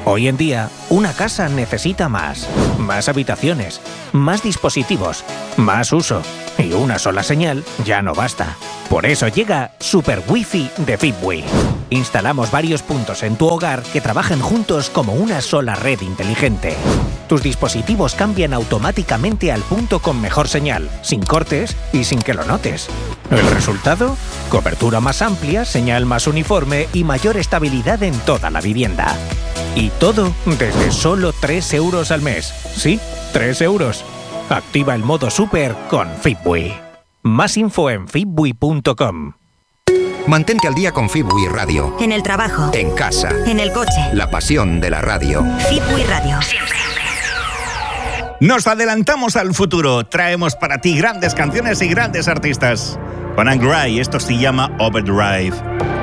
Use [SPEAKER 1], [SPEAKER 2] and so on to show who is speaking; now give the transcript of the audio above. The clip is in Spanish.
[SPEAKER 1] Hoy en día, una casa necesita más habitaciones, más dispositivos, más uso. Y una sola señal ya no basta. Por eso llega Super Wi-Fi de Fitbee. Instalamos varios puntos en tu hogar que trabajan juntos como una sola red inteligente. Tus dispositivos cambian automáticamente al punto con mejor señal, sin cortes y sin que lo notes. ¿El resultado? Cobertura más amplia, señal más uniforme y mayor estabilidad en toda la vivienda. Y todo desde solo 3 euros al mes. Sí, 3 euros. Activa el modo Super con Fitbee. Más info en fitbee.com.
[SPEAKER 2] Mantente al día con Fitbee Radio.
[SPEAKER 3] En el trabajo.
[SPEAKER 2] En casa.
[SPEAKER 3] En el coche.
[SPEAKER 2] La pasión de la radio.
[SPEAKER 3] Fitbee Radio. Siempre.
[SPEAKER 4] Nos adelantamos al futuro. Traemos para ti grandes canciones y grandes artistas. Con Angry, esto se llama Overdrive.